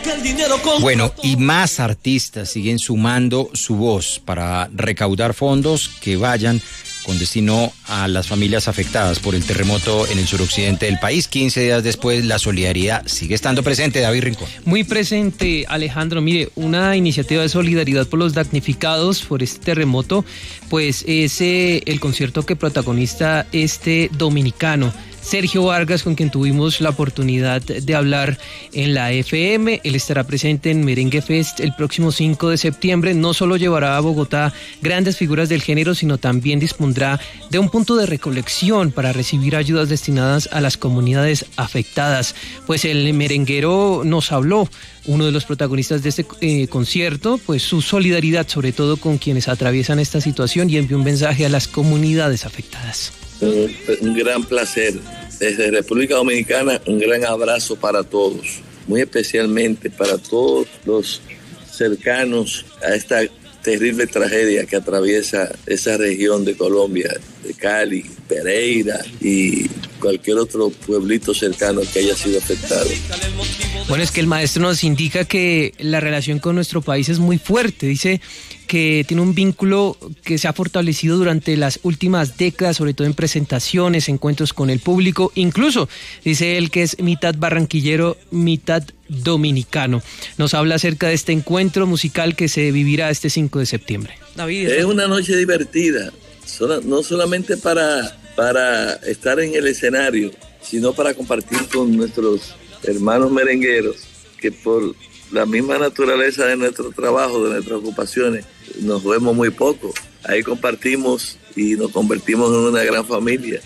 Bueno, y más artistas siguen sumando su voz para recaudar fondos que vayan con destino a las familias afectadas por el terremoto en el suroccidente del país. 15 días después, la solidaridad sigue estando presente. David Rincón. Muy presente, Alejandro. Mire, una iniciativa de solidaridad por los damnificados por este terremoto, pues es el concierto que protagoniza este dominicano, Sergio Vargas, con quien tuvimos la oportunidad de hablar en la FM. Él estará presente en Merengue Fest el próximo 5 de septiembre. No solo llevará a Bogotá grandes figuras del género, sino también dispondrá de un punto de recolección para recibir ayudas destinadas a las comunidades afectadas. Pues el merenguero nos habló, uno de los protagonistas de este concierto, pues su solidaridad sobre todo con quienes atraviesan esta situación, y envió un mensaje a las comunidades afectadas. Un gran placer. Desde República Dominicana, un gran abrazo para todos, muy especialmente para todos los cercanos a esta terrible tragedia que atraviesa esa región de Colombia, de Cali, Pereira y cualquier otro pueblito cercano que haya sido afectado. Bueno, es que el maestro nos indica que la relación con nuestro país es muy fuerte. Dice que tiene un vínculo que se ha fortalecido durante las últimas décadas, sobre todo en presentaciones, encuentros con el público. Incluso dice él que es mitad barranquillero, mitad dominicano. Nos habla acerca de este encuentro musical que se vivirá este 5 de septiembre. David, es una noche divertida, no solamente para estar en el escenario, sino para compartir con nuestros hermanos merengueros, que por la misma naturaleza de nuestro trabajo, de nuestras ocupaciones, nos vemos muy poco. Ahí compartimos y nos convertimos en una gran familia.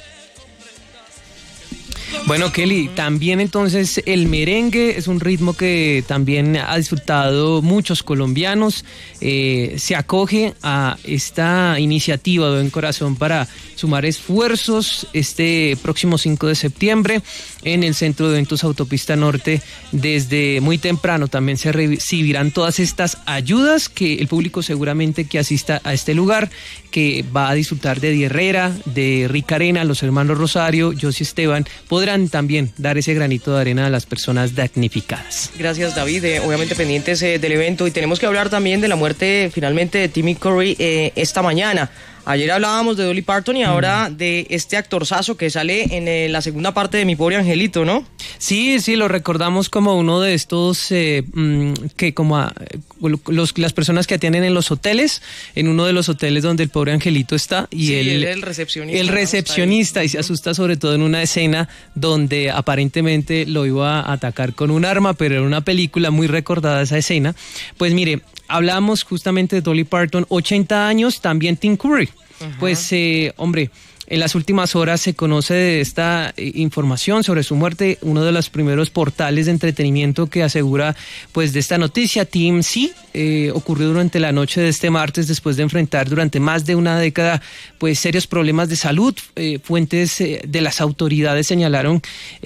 Bueno, Kelly, también entonces el merengue es un ritmo que también ha disfrutado muchos colombianos. Se acoge a esta iniciativa de Buen Corazón para sumar esfuerzos este próximo 5 de septiembre en el Centro de Eventos Autopista Norte. Desde muy temprano también se recibirán todas estas ayudas que el público seguramente que asista a este lugar, que va a disfrutar de Di Herrera, de Rica Arena, los hermanos Rosario, Josy Esteban, podrán también dar ese granito de arena a las personas damnificadas. Gracias, David. Obviamente pendientes del evento, y tenemos que hablar también de la muerte finalmente de Timmy Curry esta mañana. Ayer hablábamos de Dolly Parton y ahora de este actorzazo que sale en la segunda parte de Mi Pobre Angelito, ¿no? Sí, lo recordamos como uno de estos que como las personas que atienden en los hoteles, en uno de los hoteles donde el pobre angelito está, y sí, él el recepcionista. El recepcionista, y se asusta sobre todo en una escena donde aparentemente lo iba a atacar con un arma, pero era una película muy recordada esa escena. Pues mire, hablamos justamente de Dolly Parton, 80 años, también Tim Curry. Ajá. Pues, hombre, en las últimas horas se conoce de esta información sobre su muerte. Uno de los primeros portales de entretenimiento que asegura pues de esta noticia, TMZ, ocurrió durante la noche de este martes después de enfrentar durante más de una década pues serios problemas de salud. Fuentes de las autoridades señalaron,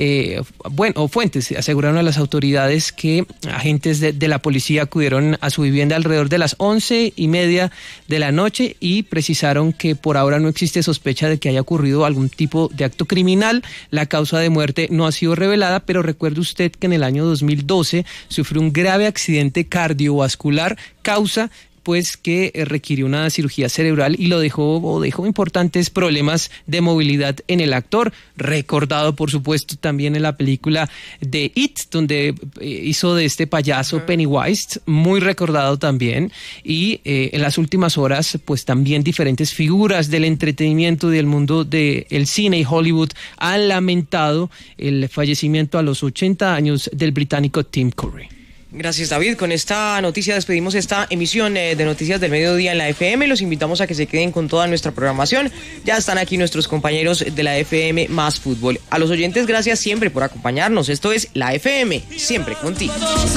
fuentes aseguraron a las autoridades que agentes de la policía acudieron a su vivienda alrededor de las 11:30 de la noche y precisaron que por ahora no existe sospecha de que haya ocurrido algún tipo de acto criminal. La causa de muerte no ha sido revelada, pero recuerde usted que en el año 2012 sufrió un grave accidente cardiovascular, causa pues que requirió una cirugía cerebral y dejó importantes problemas de movilidad en el actor, recordado por supuesto también en la película de It, donde hizo de este payaso Pennywise, muy recordado también, y en las últimas horas pues también diferentes figuras del entretenimiento y del mundo del cine y Hollywood han lamentado el fallecimiento a los 80 años del británico Tim Curry. Gracias, David. Con esta noticia despedimos esta emisión de Noticias del Mediodía en la FM. Los invitamos a que se queden con toda nuestra programación. Ya están aquí nuestros compañeros de la FM Más Fútbol. A los oyentes, gracias siempre por acompañarnos. Esto es la FM, siempre contigo.